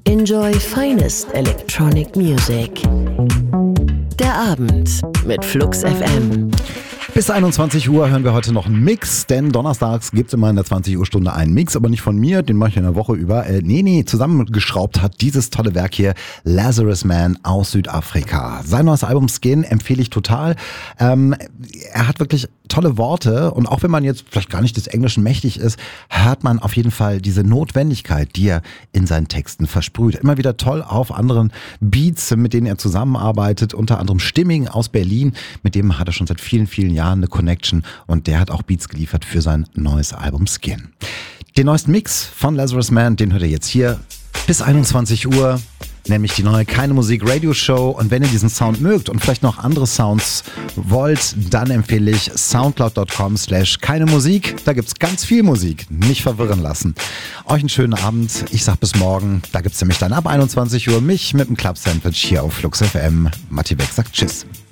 Enjoy finest electronic music. Der Abend mit Flux FM. Bis 21 Uhr hören wir heute noch einen Mix, denn donnerstags gibt es immer in der 20 Uhr Stunde einen Mix, aber nicht von mir, den mache ich in der Woche über. Zusammengeschraubt hat dieses tolle Werk hier Lazarus Man aus Südafrika. Sein neues Album Skin empfehle ich total. Er hat wirklich tolle Worte und auch wenn man jetzt vielleicht gar nicht des Englischen mächtig ist, hört man auf jeden Fall diese Notwendigkeit, die er in seinen Texten versprüht. Immer wieder toll auf anderen Beats, mit denen er zusammenarbeitet, unter anderem Stimming aus Berlin, mit dem hat er schon seit vielen, vielen Jahren eine Connection und der hat auch Beats geliefert für sein neues Album Skin. Den neuesten Mix von Lazarus Man, den hört ihr jetzt hier bis 21 Uhr. Nämlich die neue Keine Musik Radio Show. Und wenn ihr diesen Sound mögt und vielleicht noch andere Sounds wollt, dann empfehle ich soundcloud.com/keinemusik. Da gibt's ganz viel Musik. Nicht verwirren lassen. Euch einen schönen Abend. Ich sag bis morgen. Da gibt's nämlich dann ab 21 Uhr mich mit dem Club Sandwich hier auf Flux FM. Matti Beck sagt Tschüss.